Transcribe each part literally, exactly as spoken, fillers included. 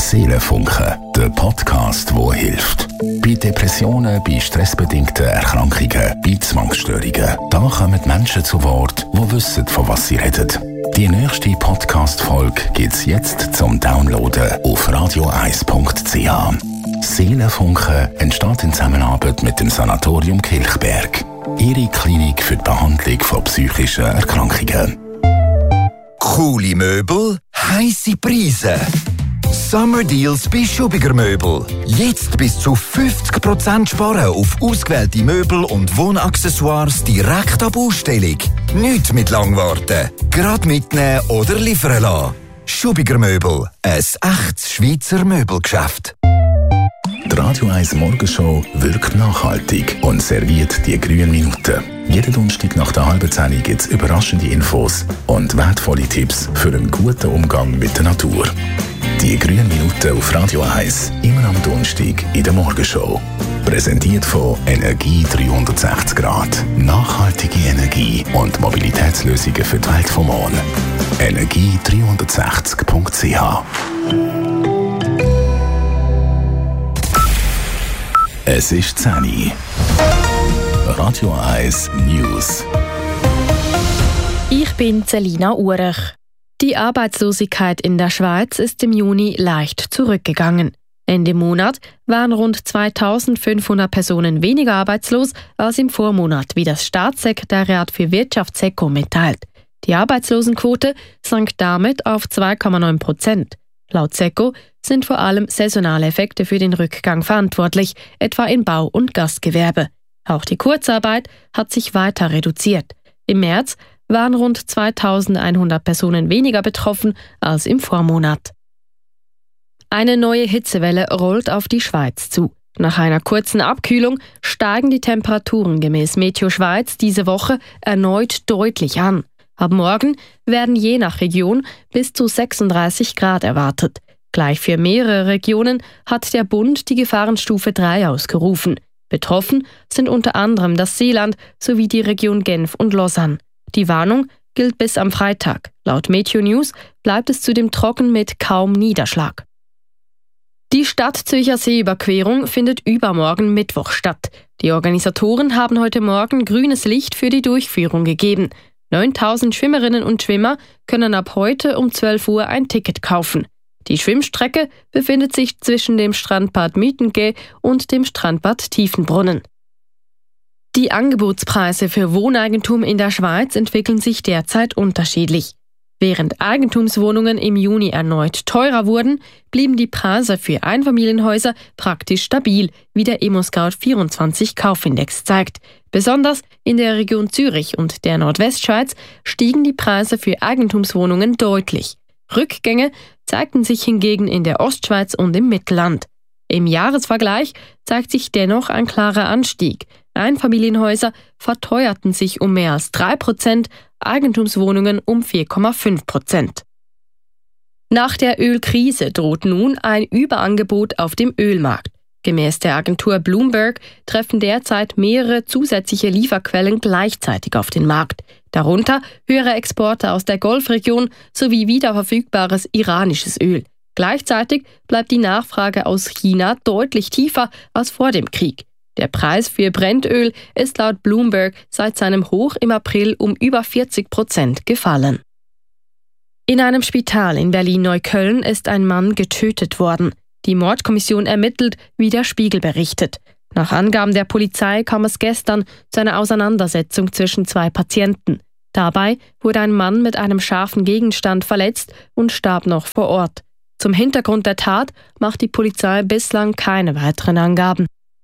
Seelenfunken, der Podcast, der hilft. Bei Depressionen, bei stressbedingten Erkrankungen, bei Zwangsstörungen. Da kommen Menschen zu Wort, die wissen, von was sie reden. Die nächste Podcast-Folge gibt es jetzt zum Downloaden auf radio eis punkt c h. Seelenfunken entsteht in Zusammenarbeit mit dem Sanatorium Kilchberg. Ihre Klinik für die Behandlung von psychischen Erkrankungen. Coole Möbel, heisse Preise. Summer Deals bei Schubiger Möbel. Jetzt bis zu fünfzig Prozent sparen auf ausgewählte Möbel und Wohnaccessoires direkt ab Ausstellung. Nicht mit Langwarten. Gerade mitnehmen oder liefern lassen. Schubiger Möbel. Ein echtes Schweizer Möbelgeschäft. Die Radio eins Morgenshow wirkt nachhaltig und serviert die grünen Minuten. Jeden Donnerstag nach der halben Zehn gibt es überraschende Infos und wertvolle Tipps für einen guten Umgang mit der Natur. Die grünen Minuten auf Radio eins, immer am Donnerstag in der Morgenshow. Präsentiert von Energie dreihundertsechzig Grad. Nachhaltige Energie und Mobilitätslösungen für die Welt vom morgen. energie dreihundertsechzig punkt c h. Es ist zehn Uhr. Radio eins News. Ich bin Selina Urech. Die Arbeitslosigkeit in der Schweiz ist im Juni leicht zurückgegangen. Ende Monat waren rund zweitausendfünfhundert Personen weniger arbeitslos als im Vormonat, wie das Staatssekretariat für Wirtschaft SECO mitteilt. Die Arbeitslosenquote sank damit auf zwei Komma neun Prozent. Laut SECO sind vor allem saisonale Effekte für den Rückgang verantwortlich, etwa im Bau- und Gastgewerbe. Auch die Kurzarbeit hat sich weiter reduziert. Im März waren rund zweitausendeinhundert Personen weniger betroffen als im Vormonat. Eine neue Hitzewelle rollt auf die Schweiz zu. Nach einer kurzen Abkühlung steigen die Temperaturen gemäß Meteo Schweiz diese Woche erneut deutlich an. Ab morgen werden je nach Region bis zu sechsunddreißig Grad erwartet. Gleich für mehrere Regionen hat der Bund die Gefahrenstufe drei ausgerufen. Betroffen sind unter anderem das Seeland sowie die Region Genf und Lausanne. Die Warnung gilt bis am Freitag. Laut Meteo News bleibt es zudem trocken mit kaum Niederschlag. Die Stadt-Zürcher Seeüberquerung findet übermorgen Mittwoch statt. Die Organisatoren haben heute Morgen grünes Licht für die Durchführung gegeben. neuntausend Schwimmerinnen und Schwimmer können ab heute um zwölf Uhr ein Ticket kaufen. Die Schwimmstrecke befindet sich zwischen dem Strandbad Mythenghe und dem Strandbad Tiefenbrunnen. Die Angebotspreise für Wohneigentum in der Schweiz entwickeln sich derzeit unterschiedlich. Während Eigentumswohnungen im Juni erneut teurer wurden, blieben die Preise für Einfamilienhäuser praktisch stabil, wie der ImmoScout vierundzwanzig Kaufindex zeigt. Besonders in der Region Zürich und der Nordwestschweiz stiegen die Preise für Eigentumswohnungen deutlich. Rückgänge zeigten sich hingegen in der Ostschweiz und im Mittelland. Im Jahresvergleich zeigt sich dennoch ein klarer Anstieg. Einfamilienhäuser verteuerten sich um mehr als drei Prozent, Eigentumswohnungen um vier Komma fünf Prozent. Nach der Ölkrise droht nun ein Überangebot auf dem Ölmarkt. Gemäß der Agentur Bloomberg treffen derzeit mehrere zusätzliche Lieferquellen gleichzeitig auf den Markt. Darunter höhere Exporte aus der Golfregion sowie wiederverfügbares iranisches Öl. Gleichzeitig bleibt die Nachfrage aus China deutlich tiefer als vor dem Krieg. Der Preis für Brennöl ist laut Bloomberg seit seinem Hoch im April um über vierzig Prozent gefallen. In einem Spital in Berlin-Neukölln ist ein Mann getötet worden. Die Mordkommission ermittelt, wie der Spiegel berichtet. Nach Angaben der Polizei kam es gestern zu einer Auseinandersetzung zwischen zwei Patienten. Dabei wurde ein Mann mit einem scharfen Gegenstand verletzt und starb noch vor Ort. Zum Hintergrund der Tat macht die Polizei bislang keine weiteren Angaben.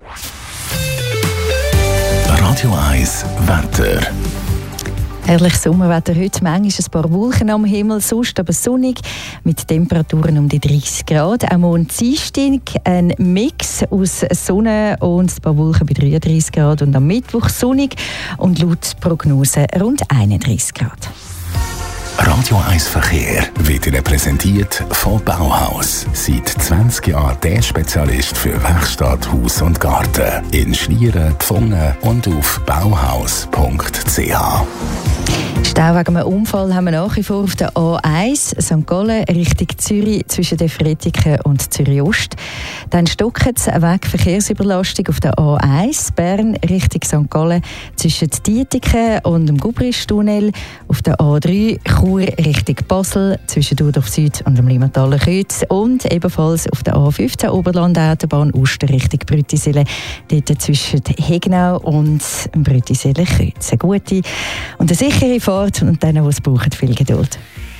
Radio eins Wetter. Herrliches Sommerwetter heute, manchmal ein paar Wolken am Himmel, sonst aber sonnig mit Temperaturen um die dreißig Grad. Auch morgen Dienstag ein Mix aus Sonne und ein paar Wolken bei dreiunddreißig Grad und am Mittwoch sonnig und laut Prognose rund einunddreißig Grad. Radio eins Verkehr wird Ihnen präsentiert von Bauhaus. Seit zwanzig Jahren der Spezialist für Werkstatt, Haus und Garten. In Schlieren, Pfungen und auf bauhaus punkt c h. Stau wegen einem Unfall haben wir nach wie vor auf der A eins Sankt Gallen Richtung Zürich zwischen der Fretiken und Zürich Ost. Dann stockt es wegen Verkehrsüberlastung auf der A eins Bern Richtung Sankt Gallen zwischen Dietiken und dem Gubristunnel. Auf der A drei Chur Richtung Basel zwischen Durdorf Süd und dem Limataler Kreuz. Und ebenfalls auf der A fünfzehn Oberland-Autobahn Oster Richtung Brüttisellen. Dort zwischen Hegnau und dem Brüttiseler Kreuz. Eine gute und eine sichere Fahrt und denen, die es brauchen, viel Geduld.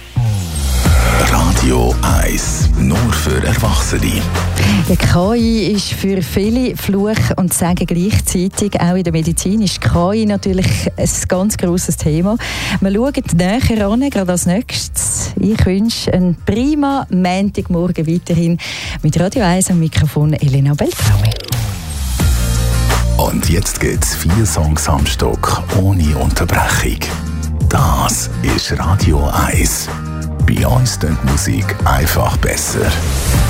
Radio eins, nur für Erwachsene. Ja, K I ist für viele Fluch und Sagen gleichzeitig. Auch in der Medizin ist K I natürlich ein ganz grosses Thema. Wir schauen näher an, gerade als nächstes. Ich wünsche einen prima Montagmorgen weiterhin mit Radio eins am Mikrofon Elena Beltrami. Und jetzt gibt's vier Songs am Stück ohne Unterbrechung. Das ist Radio eins. Bei uns klingt Musik einfach besser.